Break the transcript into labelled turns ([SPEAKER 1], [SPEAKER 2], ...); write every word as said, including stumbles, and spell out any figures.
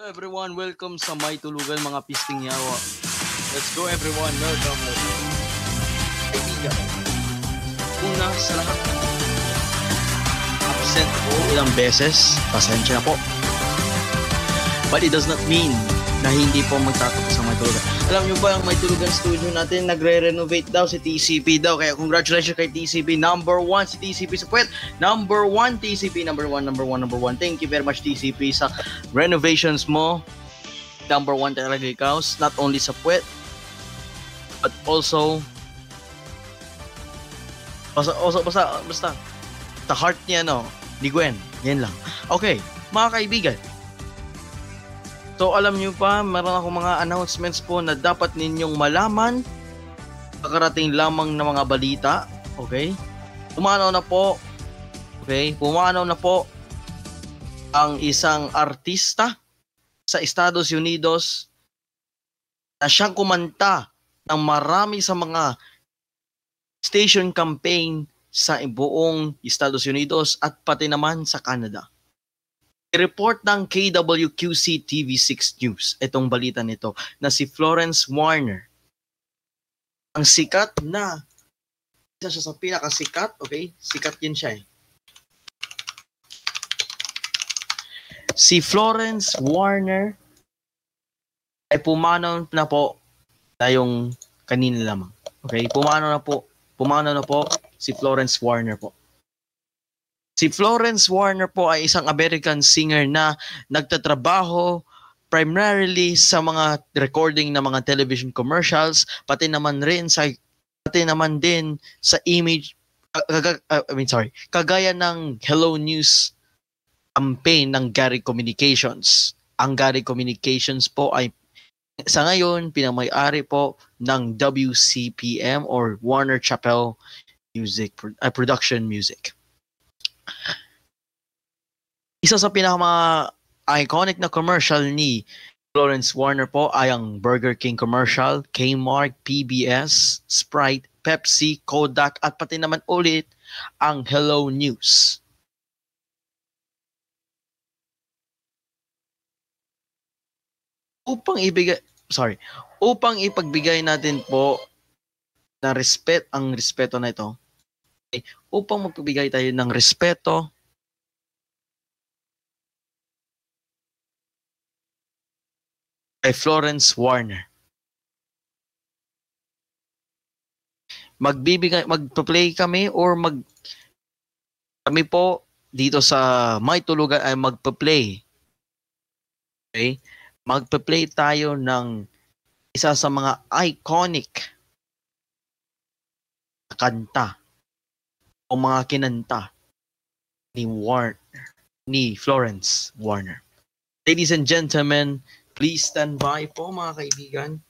[SPEAKER 1] everyone, welcome sa May Tulugan mga pisting yawa. Let's go everyone, welcome. Kaibigan, una sa lahat, absent po ilang beses, pasensya na po. But it does not mean na hindi po magtatapos sa May Tulugan. Alam nyo ba ang May Tulugan studio natin, nagre-renovate daw si T C P daw. Kaya congratulations kay T C P. Number one si T C P sa puwet. Number one T C P. Number one, number one, number one. Thank you very much T C P sa renovations mo. Number one talaga ikaw. Not only sa puwet, but also basta, also, basta, basta the heart niya, no, ni Gwen. Yan lang. Okay, mga kaibigan. So alam nyo pa, meron akong mga announcements po na dapat ninyong malaman. Kakarating lamang ng mga balita. Okay? Pumanaw na po. Okay? Pumanaw na po ang isang artista sa Estados Unidos na siyang kumanta ng marami sa mga station campaign sa buong Estados Unidos at pati naman sa Canada. I-report ng K W Q C T V six News itong balita nito na si Florence Warner, ang sikat na isa siya sa pinakasikat, okay? Sikat din siya eh. Si Florence Warner ay pumanaw na po na yung kanina lamang. Okay? Pumanaw na po. Pumanaw na po si Florence Warner po. Si Florence Warner po ay isang American singer na nagtatrabaho primarily sa mga recording ng mga television commercials, pati naman rin sa pati naman din sa image uh, uh, I mean sorry, kagaya ng Hello News campaign ng Gary Communications. Ang Gary Communications po ay sa ngayon pinamay-ari po ng W C P M or Warner Chappell Music uh, Production Music. Isa sa pinaka iconic na commercial ni Florence Warner po ay ang Burger King commercial, Kmart, P B S, Sprite, Pepsi, Kodak at pati naman ulit ang Hello News. Upang ibigay, sorry, upang ipagbigay natin po na respect, ang respeto na ito, okay, upang magbigay tayo ng respeto kay Florence Warner. Magbibigay, magpa-play kami or mag kami po dito sa May Tulugan ay magpa-play. Okay? Magpa-play tayo ng isa sa mga iconic na kanta o mga kinanta ni Warner, ni Florence Warner. Ladies and gentlemen, please stand by po mga kaibigan.